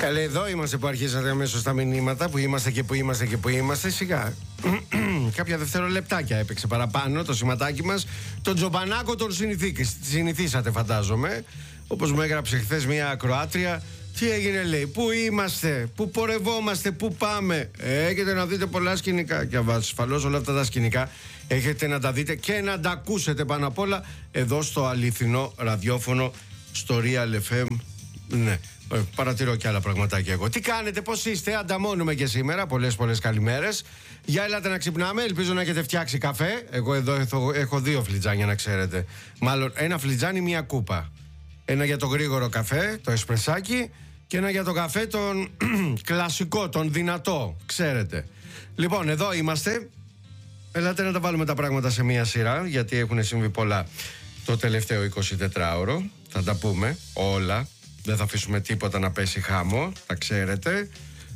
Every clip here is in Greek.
Καλέ, εδώ είμαστε που αρχίσατε αμέσως τα μηνύματα. Που είμαστε και που είμαστε και που είμαστε. Σιγά. Κάποια δευτερολεπτάκια έπαιξε παραπάνω το σηματάκι μας. Τον Τζομπανάκο τον συνηθίσατε, φαντάζομαι. Όπως μου έγραψε χθες μια ακροάτρια. Τι έγινε, λέει, πού είμαστε, πού πορευόμαστε, πού πάμε. Έχετε να δείτε πολλά σκηνικά. Και ασφαλώς όλα αυτά τα σκηνικά έχετε να τα δείτε και να τα ακούσετε πάνω απ' όλα εδώ στο αληθινό ραδιόφωνο, στο Real FM. Ναι, παρατηρώ και άλλα πραγματάκια εγώ. Τι κάνετε, πώς είστε, ανταμώνουμε και σήμερα. Πολλές καλημέρες. Για έλατε να ξυπνάμε. Ελπίζω να έχετε φτιάξει καφέ. Εγώ εδώ έχω 2 φλιτζάνια, να ξέρετε. Μάλλον ένα φλιτζάνι, μία κούπα. Ένα για το γρήγορο καφέ, το εσπρεσάκι, και ένα για το καφέ τον κλασικό, τον δυνατό, ξέρετε. Λοιπόν, εδώ είμαστε. Ελάτε να τα βάλουμε τα πράγματα σε μία σειρά, γιατί έχουν συμβεί πολλά το τελευταίο 24ωρο. Θα τα πούμε όλα. Δεν θα αφήσουμε τίποτα να πέσει χάμο, τα ξέρετε.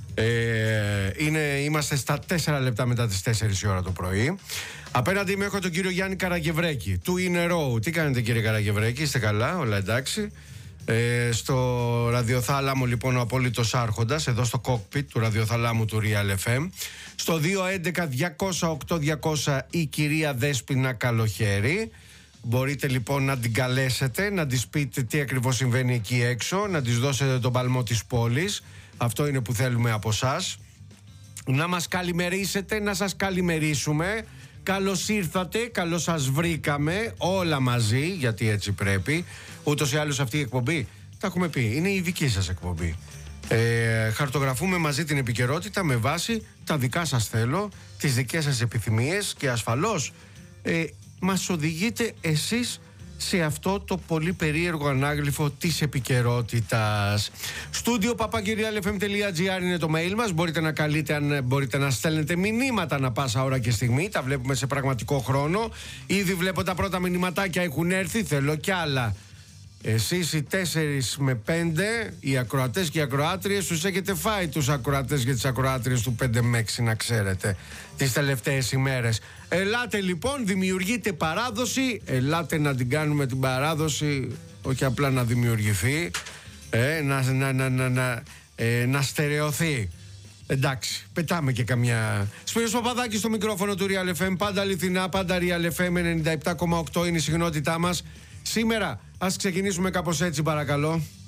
Είμαστε στα 4 λεπτά μετά τις 4 η ώρα το πρωί. Απέναντι μου έχω τον κύριο Γιάννη Καραγευρέκη του In A Row. Τι κάνετε, κύριε Καραγευρέκη, είστε καλά, όλα εντάξει? Στο ραδιοθάλαμο λοιπόν ο απόλυτος άρχοντας, εδώ στο cockpit του ραδιοθάλαμου του Real FM. Στο 211-208-200 η κυρία Δέσποινα Καλοχέρη. Μπορείτε λοιπόν να την καλέσετε, να της πείτε τι ακριβώς συμβαίνει εκεί έξω, να της δώσετε τον παλμό της πόλης. Αυτό είναι που θέλουμε από εσάς. Να μας καλημερίσετε, να σας καλημερίσουμε. Καλώς ήρθατε, καλώς σας βρήκαμε όλα μαζί, γιατί έτσι πρέπει. Ούτως ή άλλως αυτή η εκπομπή, τα έχουμε πει, είναι η δική σας εκπομπή. Χαρτογραφούμε μαζί την επικαιρότητα με βάση τα δικά σας θέλω, τις δικές σας επιθυμίες και ασφαλώς μας οδηγείτε εσείς σε αυτό το πολύ περίεργο ανάγλυφο της επικαιρότητας. Στούντιο @realfm.gr είναι το mail μας. Μπορείτε να καλείτε, αν μπορείτε να στέλνετε μηνύματα ανά πάσα ώρα και στιγμή. Τα βλέπουμε σε πραγματικό χρόνο. Ήδη βλέπω τα πρώτα μηνυματάκια έχουν έρθει. Θέλω κι άλλα. Εσείς οι 4 με 5, οι ακροατές και οι ακροάτριες, τους έχετε φάει τους ακροατές και τις ακροάτριες του 5 με 6, να ξέρετε, τις τελευταίες ημέρες. Ελάτε λοιπόν, δημιουργείτε παράδοση. Ελάτε να την κάνουμε την παράδοση, όχι απλά να δημιουργηθεί, να στερεωθεί. Εντάξει, πετάμε και καμιά. Σπύρος Παπαδάκης στο μικρόφωνο του Real FM. Πάντα αληθινά, πάντα Real FM 97,8 είναι η συχνότητά μας. Σήμερα ας ξεκινήσουμε κάπως έτσι, παρακαλώ.